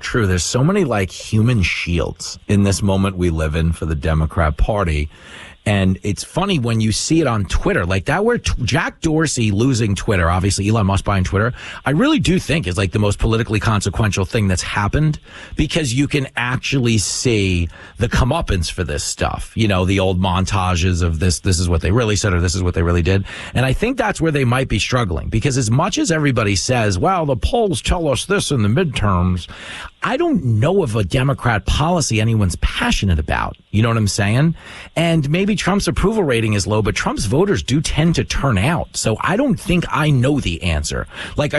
true. There's so many like human shields in this moment we live in for the Democrat Party. And it's funny when you see it on Twitter, like that where Jack Dorsey losing Twitter, obviously Elon Musk buying Twitter, I really do think is like the most politically consequential thing that's happened, because you can actually see the comeuppance for this stuff. You know, the old montages of this is what they really said, or this is what they really did. And I think that's where they might be struggling, because as much as everybody says, well, the polls tell us this in the midterms, I don't know of a Democrat policy anyone's passionate about. You know what I'm saying? And maybe Trump's approval rating is low, but Trump's voters do tend to turn out. So I don't think I know the answer. Like,